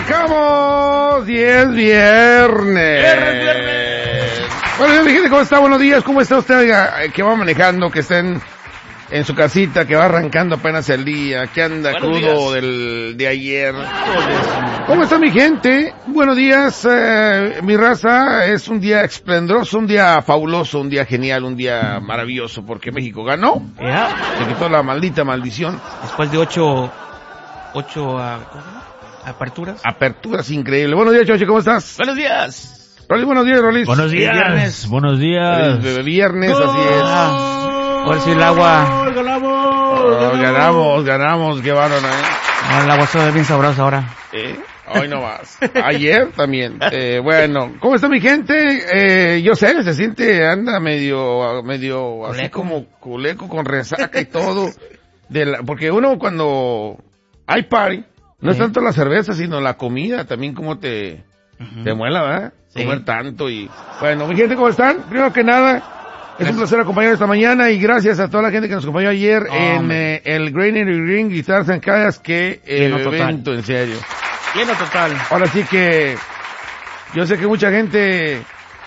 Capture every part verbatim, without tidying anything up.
arrancamos diez viernes. Viernes, viernes. Bueno, mi gente, ¿cómo está? Buenos días. ¿Cómo está usted? Oiga, que va manejando, que está en, en su casita, que va arrancando apenas el día, que anda Buenos crudo días. del de ayer. ¿Cómo está mi gente? Buenos días, eh, mi raza. Es un día esplendoroso, un día fabuloso, un día genial, un día maravilloso, porque México ganó. Ya, Se quitó la maldita maldición. después de ocho, ocho uh, ¿cómo se llama? Aperturas. Aperturas increíbles. Buenos días, Choche, ¿cómo estás? Buenos días. Rolis, buenos días, Rolis. Buenos días, Viernes. buenos días. Feliz viernes, así es. Ah, ahora sí el agua, Oh, ganamos, ganamos, qué bárbaro, ¿eh? ah, el agua está bien sabrosa ahora. ¿Eh? Hoy no más. Ayer también. Eh, bueno, ¿cómo está mi gente? Eh, yo sé, se siente, anda medio, medio así Culeco. como culeco con resaca y todo. De la, porque uno cuando hay party, no es Sí. tanto la cerveza, sino la comida, también como te, Ujú. te muela, ¿verdad? Sí. Comer tanto y... Bueno, mi gente, ¿cómo están? Primero que nada, es un placer acompañar esta mañana y gracias a toda la gente que nos acompañó ayer Oh, en hombre. eh, el Granary Ring Guitars and Kayakas, que eh, Lleno total. evento, en serio. Lleno total. Ahora sí que yo sé que mucha gente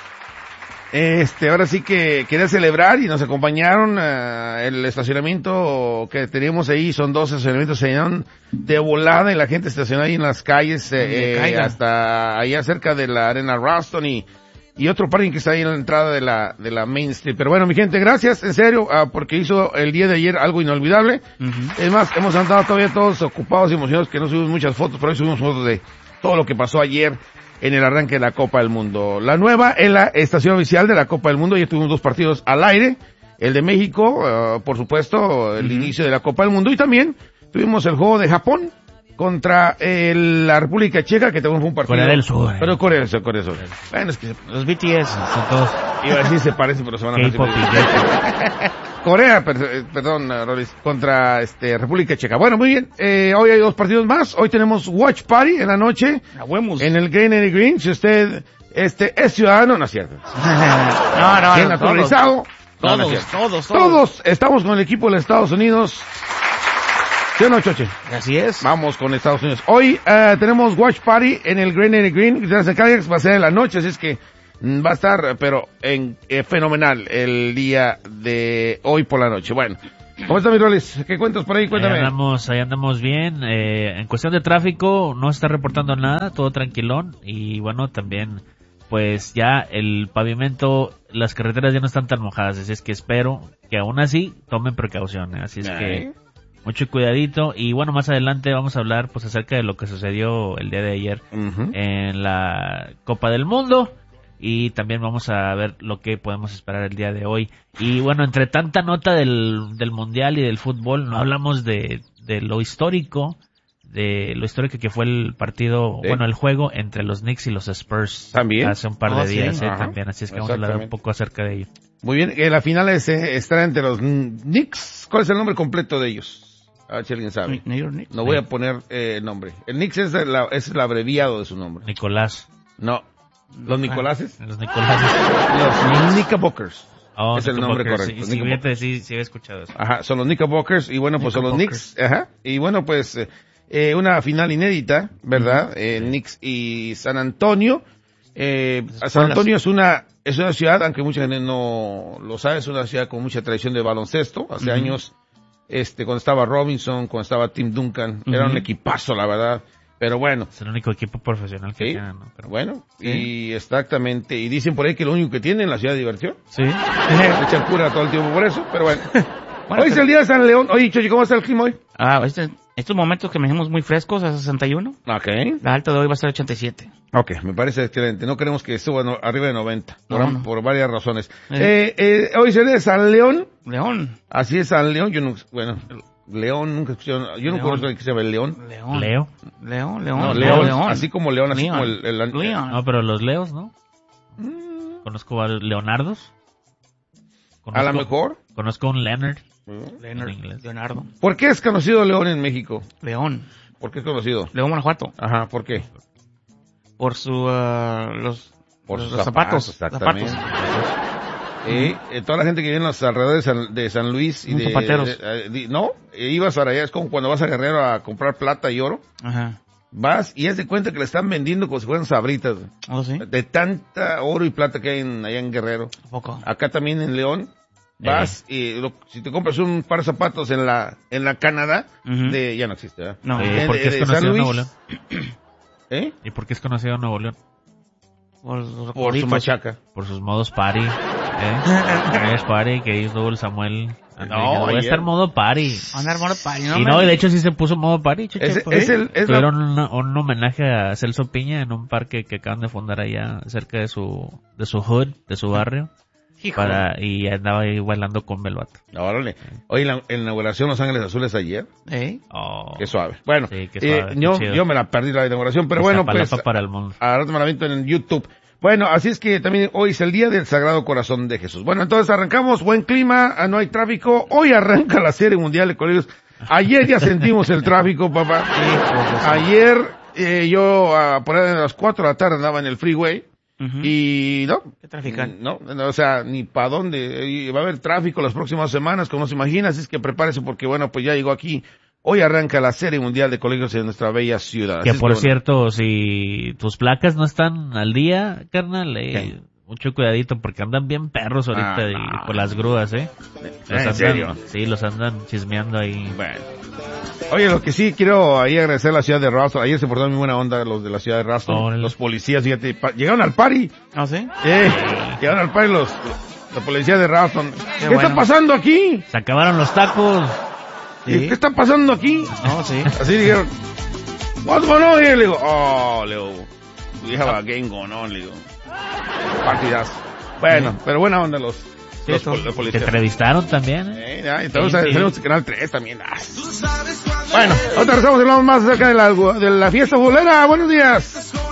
este ahora sí que quería celebrar y nos acompañaron. Uh, el estacionamiento que teníamos ahí, son dos estacionamientos, se llenaron de volada y la gente estacionó ahí en las calles Donde eh, caiga. hasta allá cerca de la Arena Ruston y y otro parking que está ahí en la entrada de la de la Main Street. Pero bueno, mi gente, gracias, en serio, uh, porque hizo el día de ayer algo inolvidable. Ujú. Es más, hemos andado todavía todos ocupados y emocionados que no subimos muchas fotos, pero hoy subimos fotos de todo lo que pasó ayer en el arranque de la Copa del Mundo. La nueva en la estación oficial de la Copa del Mundo, ya tuvimos dos partidos al aire, el de México, uh, por supuesto, el Ujú. inicio de la Copa del Mundo, y también tuvimos el juego de Japón contra el- la República Checa, que también fue un partido. Corea del Sur. Pero Corea del Sur, Corea del Sur. Bueno, es que Los B T S. Son todos iba a decir se parece, pero se van a K-pop y parecer. Corea, per- eh, perdón, eh, Rolis, contra este República Checa. Bueno, muy bien. Eh, hoy hay dos partidos más. Hoy tenemos Watch Party en la noche Agüemos. en el Granary Green. Si usted este es ciudadano, no es cierto. no, no, Bien no, naturalizado. Todos, no, no es todos, cierto. todos, todos. Todos estamos con el equipo de los Estados Unidos. ¿Sí o no, Choche? Así es. Vamos con Estados Unidos. Hoy eh, tenemos Watch Party en el Granary Green. Va a ser en la noche, así es que mm, va a estar, pero en eh, fenomenal el día de hoy por la noche. Bueno, ¿cómo está mi Rolis? ¿Qué cuentas por ahí? Ahí Cuéntame. andamos, ahí andamos bien. Eh, en cuestión de tráfico no está reportando nada, todo tranquilón. Y bueno, también pues ya el pavimento, las carreteras ya no están tan mojadas, así es que espero que aún así tomen precauciones. Así es que mucho cuidadito. Y bueno, más adelante vamos a hablar pues acerca de lo que sucedió el día de ayer Ujú. en la Copa del Mundo. Y también vamos a ver lo que podemos esperar el día de hoy. Y bueno, entre tanta nota del, del mundial y del fútbol, no hablamos de, de lo histórico, de lo histórico que fue el partido, Sí. bueno, el juego entre los Knicks y los Spurs. También. Hace un par Oh, de sí. días, eh, Ajá. también. Así es que vamos a hablar un Exactamente. poco acerca de ello. Muy bien, eh, la final es, eh, estará entre los Knicks. ¿Cuál es el nombre completo de ellos? A ver si alguien sabe. New York Knicks. No voy a poner eh, el nombre. El Knicks es el, es el abreviado de su nombre. Nicolás. No. ¿Los Nicolases? Los Nicolás. Los Knickerbockers. Oh, Es el nombre Knickerbockers, correcto, Sí, sí, Knickerbockers. fíjate, sí, sí, había escuchado eso. Ajá, son los Knickerbockers y bueno, pues son los Knicks, ajá, y bueno, pues eh, eh, una final inédita, ¿verdad? Eh, Knicks y San Antonio. Eh, San Antonio es una es una ciudad, aunque mucha gente no lo sabe, es una ciudad con mucha tradición de baloncesto. Hace Ujú. años, este, cuando estaba Robinson, cuando estaba Tim Duncan, era un Ujú. equipazo, la verdad. Pero bueno, Es el único equipo profesional que sí, tienen, ¿no? Pero bueno, Sí. y exactamente, y dicen por ahí que lo único que tienen en la ciudad de diversión. sí. Le echan cura todo el tiempo por eso, pero bueno. Bueno, Hoy es pero- el día de San León. Oye, Chochi, ¿cómo está el clima hoy? Ah, este- estos momentos que me dijimos muy frescos a sesenta y uno, Ok. la alta de hoy va a ser ochenta y siete. Ok, me parece excelente. No queremos que suba no- arriba de noventa, por, No, no. por varias razones. Eh. Eh, eh, hoy es el día de San León. León. Así es, San León. Yo no, bueno, León nunca escuché, yo no León. conozco a que se llama el León. León. Leo. León, León. No, León. León, así como León, así León. como el, el- León. No, pero los Leos, ¿no? Mm, Conozco a Leonardos. a lo Conozco- mejor. Conozco a un Leonard. Leonardo. En inglés. Leonardo. ¿Por qué es conocido León en México? León. ¿Por qué es conocido? León, Guanajuato. Ajá, ¿por qué? Por su, ah, los, Por los, sus los zapatos. exactamente. zapatos. Eh, eh, toda la gente que vive en los alrededores de San, de San Luis y Son de, zapateros. de- de- no, eh, ibas para allá, es como cuando vas a Guerrero a comprar plata y oro, Ajá. vas y haz de cuenta que le están vendiendo como si fueran sabritas. ¿Oh, sí? De tanta oro y plata que hay en, allá en Guerrero. ¿A poco? Acá también en León. Vas y lo, si te compras un par de zapatos en la en la Canadá, Ujú. de ya no existe, ¿verdad? No. Eh, De- ¿Por qué de- es de conocido San Nuevo Luis. León? ¿Eh? ¿Y por qué es conocido Nuevo León? Por, los Por su gorditos. machaca. Por sus modos party. ¿Eh? Modos party que hizo el Samuel. No, voy a ayer. estar modo party. Andar mono pari, ¿no? Y no, y de hecho sí se puso modo party, Cheche, Es, pues. es el, es la- Tuvieron un, un homenaje a Celso Piña en un parque que acaban de fundar allá cerca de su de su hood, de su barrio. Hijo. Para, y andaba ahí bailando con Belvato. Órale. Oye, la, en la inauguración Los Ángeles Azules ayer, ¿Eh? Oh, qué suave. Bueno, Sí, qué eh, suave, qué yo, chido. yo me la perdí la inauguración, pero bueno, pues, Iztapalapa para el mundo. ahora me la visto en YouTube. Bueno, así es que también hoy es el día del Sagrado Corazón de Jesús. Bueno, entonces arrancamos, buen clima, ah, no hay tráfico. Hoy arranca la Serie Mundial de Colegios. Ayer ya sentimos el tráfico, papá. Ayer eh, yo a por ahí a las cuatro de la tarde andaba en el freeway Ujú. y no, ¿Qué trafican? no, no, o sea, ni para dónde. Y va a haber tráfico las próximas semanas, como se imagina, así es que prepárese porque bueno, pues ya llegó aquí. Hoy arranca la Serie Mundial de Colegios en nuestra bella ciudad. Así Que es por bueno. cierto, si tus placas no están al día, carnal, eh, ¿Qué? mucho cuidadito porque andan bien perros ahorita Ah, y no. por las grúas, eh. ¿En andan, serio? Sí, los andan chismeando ahí. Bueno. Oye, lo que sí quiero ahí agradecer a la ciudad de Ralston. Ayer se portaron muy buena onda los de la ciudad de Ralston. Órale. Los policías, fíjate, pa- llegaron al party. ¿Ah, sí? Eh, llegaron al party los, la policía de Ralston. ¿Qué, bueno. está pasando aquí? Se acabaron los tacos. Sí. ¿Qué está pasando aquí? No, sí. Así dijeron, what's going on here? Le digo, oh, le digo, we have a game going on, le digo. Partidas. Bueno, pero buena onda los, los, eso. pol- los Te policías. entrevistaron también, eh. Eh, ya, y todos Sí, sí. tenemos Canal tres también. Ah. Bueno, ahorita regresamos y hablamos más acerca de la, de la fiesta bolera. Buenos días.